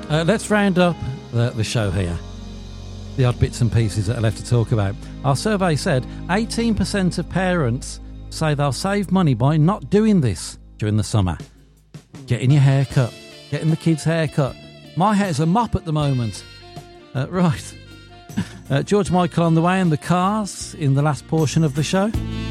Let's round up the show here. The odd bits and pieces that are left to talk about. Our survey said 18% of parents say they'll save money by not doing this during the summer. Getting your hair cut, getting the kids' hair cut. My hair's a mop at the moment. Right. George Michael on the way in the cars in the last portion of the show.